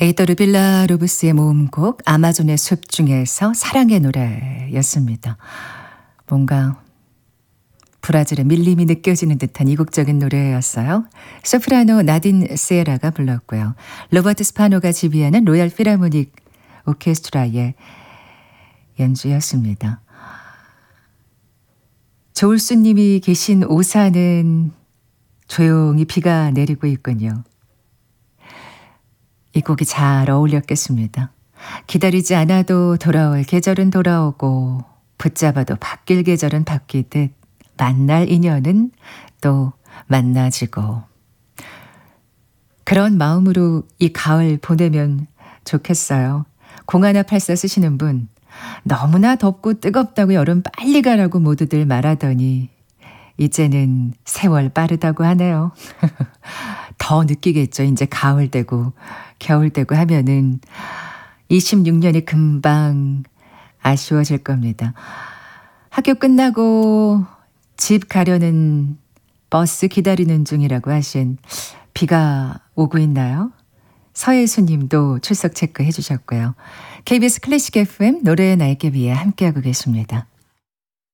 에이더르 빌라로브스의 모음곡 아마존의 숲 중에서 사랑의 노래였습니다. 뭔가 브라질의 밀림이 느껴지는 듯한 이국적인 노래였어요. 소프라노 나딘 세라가 불렀고요. 로버트 스파노가 지휘하는 로얄 필하모닉 오케스트라의 연주였습니다. 조울수님이 계신 오산은 조용히 비가 내리고 있군요. 이 곡이 잘 어울렸겠습니다. 기다리지 않아도 돌아올 계절은 돌아오고 붙잡아도 바뀔 계절은 바뀌듯 만날 인연은 또 만나지고 그런 마음으로 이 가을 보내면 좋겠어요. 0184 쓰시는 분 너무나 덥고 뜨겁다고 여름 빨리 가라고 모두들 말하더니 이제는 세월 빠르다고 하네요. 더 느끼겠죠. 이제 가을 되고 겨울 되고 하면은 26년이 금방 아쉬워질 겁니다. 학교 끝나고 집 가려는 버스 기다리는 중이라고 하신 비가 오고 있나요? 서예수 님도 출석 체크해 주셨고요. KBS 클래식 FM 노래의 날개 위에 함께하고 계십니다.